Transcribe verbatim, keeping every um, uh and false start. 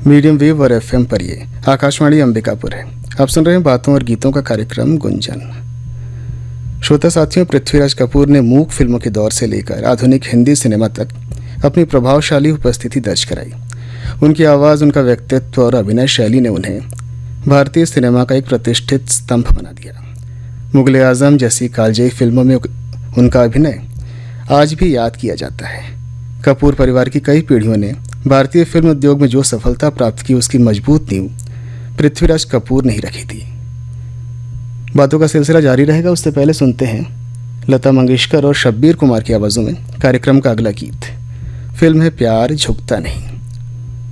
Medium wave और FM पर ये आकाशवाणी अंबिकापुर है। आप सुन रहे हैं बातों और गीतों का कार्यक्रम गुंजन। श्रोता साथियों, पृथ्वीराज कपूर ने मूक फिल्मों के दौर से लेकर आधुनिक हिंदी सिनेमा तक अपनी प्रभावशाली उपस्थिति दर्ज कराई। उनकी आवाज़, उनका व्यक्तित्व और अभिनय शैली ने उन्हें भारतीय सिनेमा का एक प्रतिष्ठित स्तंभ बना दिया। मुगल आजम जैसी कालजयी फिल्मों में उनका अभिनय आज भी याद किया जाता है। कपूर परिवार की कई पीढ़ियों ने भारतीय फिल्म उद्योग में जो सफलता प्राप्त की, उसकी मजबूत नींव पृथ्वीराज कपूर ने ही रखी थी। बातों का सिलसिला जारी रहेगा, उससे पहले सुनते हैं लता मंगेशकर और शब्बीर कुमार की आवाज़ों में कार्यक्रम का अगला गीत। फिल्म है प्यार झुकता नहीं।